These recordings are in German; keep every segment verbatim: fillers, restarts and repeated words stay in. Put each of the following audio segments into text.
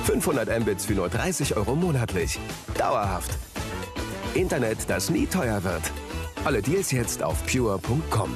fünfhundert Mbits für nur dreißig Euro monatlich. Dauerhaft. Internet, das nie teuer wird. Alle Deals jetzt auf pure punkt com.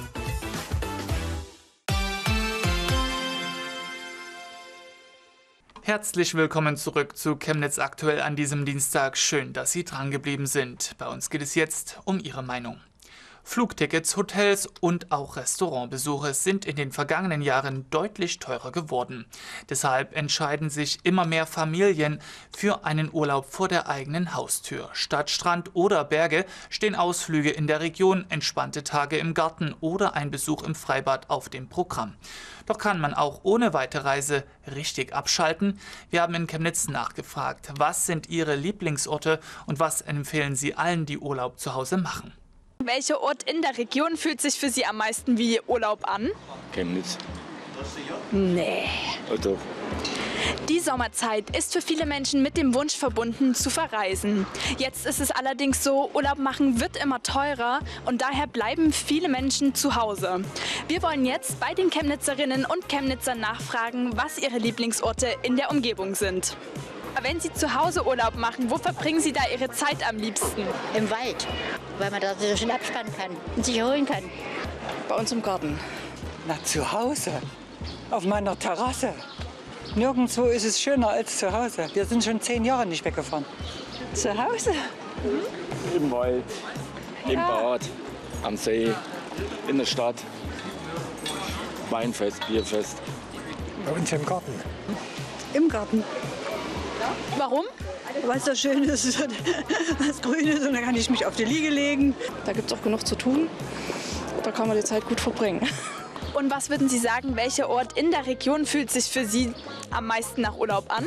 Herzlich willkommen zurück zu Chemnitz aktuell an diesem Dienstag. Schön, dass Sie dran geblieben sind. Bei uns geht es jetzt um Ihre Meinung. Flugtickets, Hotels und auch Restaurantbesuche sind in den vergangenen Jahren deutlich teurer geworden. Deshalb entscheiden sich immer mehr Familien für einen Urlaub vor der eigenen Haustür. Statt Strand oder Berge stehen Ausflüge in der Region, entspannte Tage im Garten oder ein Besuch im Freibad auf dem Programm. Doch kann man auch ohne Weiterreise richtig abschalten? Wir haben in Chemnitz nachgefragt, was sind Ihre Lieblingsorte und was empfehlen Sie allen, die Urlaub zu Hause machen? Welcher Ort in der Region fühlt sich für Sie am meisten wie Urlaub an? Chemnitz. Nee. Oh, doch. Die Sommerzeit ist für viele Menschen mit dem Wunsch verbunden, zu verreisen. Jetzt ist es allerdings so, Urlaub machen wird immer teurer und daher bleiben viele Menschen zu Hause. Wir wollen jetzt bei den Chemnitzerinnen und Chemnitzern nachfragen, was ihre Lieblingsorte in der Umgebung sind. Wenn Sie zu Hause Urlaub machen, wo verbringen Sie da Ihre Zeit am liebsten? Im Wald, weil man da so schön abspannen kann und sich erholen kann. Bei uns im Garten. Na, zu Hause, auf meiner Terrasse. Nirgendwo ist es schöner als zu Hause. Wir sind schon zehn Jahre nicht weggefahren. Zu Hause? Mhm. Im Wald, im ja. Bad, am See, in der Stadt. Weinfest, Bierfest. Bei uns im Garten. Im Garten. Warum? Weil es so schön ist, was grün ist und dann kann ich mich auf die Liege legen. Da gibt es auch genug zu tun. Da kann man die Zeit gut verbringen. Und was würden Sie sagen, welcher Ort in der Region fühlt sich für Sie am meisten nach Urlaub an?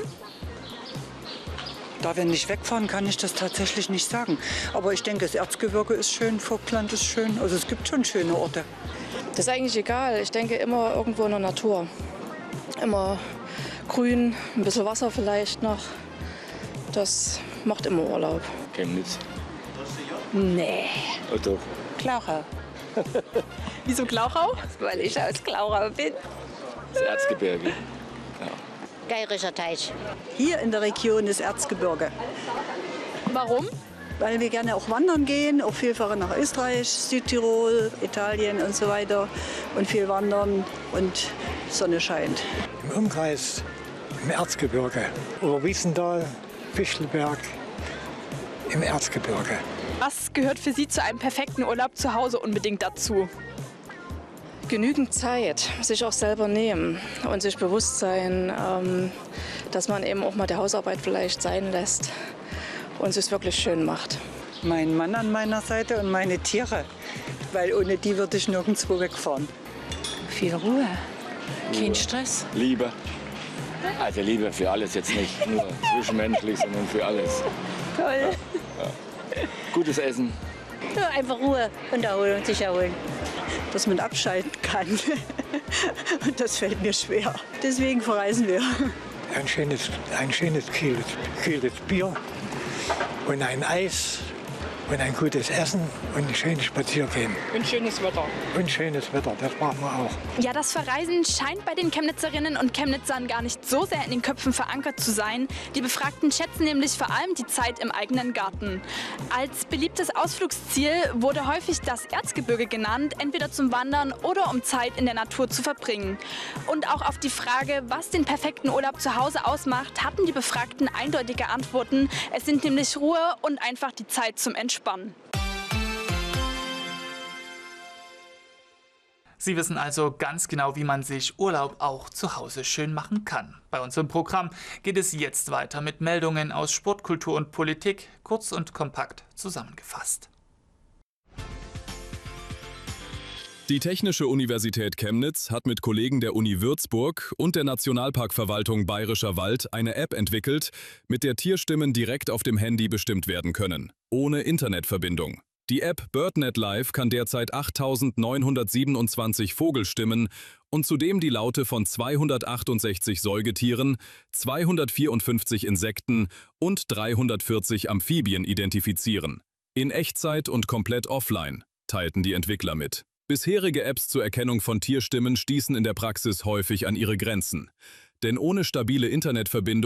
Da wir nicht wegfahren, kann ich das tatsächlich nicht sagen. Aber ich denke, das Erzgebirge ist schön, Vogtland ist schön. Also es gibt schon schöne Orte. Das ist eigentlich egal. Ich denke immer irgendwo in der Natur. Immer grün, ein bisschen Wasser vielleicht noch. Das macht immer Urlaub. Chemnitz. Nee. Oh, doch. Klauchau. Wieso Glauchau? Weil ich aus Glauchau bin. Das Erzgebirge. Ja. Geirischer Teich. Hier in der Region ist Erzgebirge. Warum? Weil wir gerne auch wandern gehen, auch viel fahren nach Österreich, Südtirol, Italien und so weiter. Und viel wandern und Sonne scheint. Im Umkreis, im Erzgebirge, Oberwiesenthal, Fichtelberg, im Erzgebirge. Was gehört für Sie zu einem perfekten Urlaub zu Hause unbedingt dazu? Genügend Zeit, sich auch selber nehmen und sich bewusst sein, ähm, dass man eben auch mal die Hausarbeit vielleicht sein lässt und es wirklich schön macht. Mein Mann an meiner Seite und meine Tiere, weil ohne die würde ich nirgendwo wegfahren. Viel Ruhe, kein Stress. Liebe. Also Liebe für alles jetzt nicht nur zwischenmenschlich, sondern für alles. Toll. Ja. Gutes Essen. Ja, einfach Ruhe und erholen und sich erholen. Dass man abschalten kann. Und das fällt mir schwer. Deswegen verreisen wir. Ein schönes, ein schönes kühles, kühles Bier und ein Eis und ein gutes Essen und ein schönes Spaziergehen. Und schönes Wetter. Und schönes Wetter, das machen wir auch. Ja, das Verreisen scheint bei den Chemnitzerinnen und Chemnitzern gar nicht so sehr in den Köpfen verankert zu sein. Die Befragten schätzen nämlich vor allem die Zeit im eigenen Garten. Als beliebtes Ausflugsziel wurde häufig das Erzgebirge genannt, entweder zum Wandern oder um Zeit in der Natur zu verbringen. Und auch auf die Frage, was den perfekten Urlaub zu Hause ausmacht, hatten die Befragten eindeutige Antworten. Es sind nämlich Ruhe und einfach die Zeit zum Entspannen. Sie wissen also ganz genau, wie man sich Urlaub auch zu Hause schön machen kann. Bei uns im Programm geht es jetzt weiter mit Meldungen aus Sport, Kultur und Politik, kurz und kompakt zusammengefasst. Die Technische Universität Chemnitz hat mit Kollegen der Uni Würzburg und der Nationalparkverwaltung Bayerischer Wald eine App entwickelt, mit der Tierstimmen direkt auf dem Handy bestimmt werden können, ohne Internetverbindung. Die App BirdNet Live kann derzeit achttausendneunhundertsiebenundzwanzig Vogelstimmen und zudem die Laute von zweihundertachtundsechzig Säugetieren, zweihundertvierundfünfzig Insekten und dreihundertvierzig Amphibien identifizieren. In Echtzeit und komplett offline, teilten die Entwickler mit. Bisherige Apps zur Erkennung von Tierstimmen stießen in der Praxis häufig an ihre Grenzen. Denn ohne stabile Internetverbindung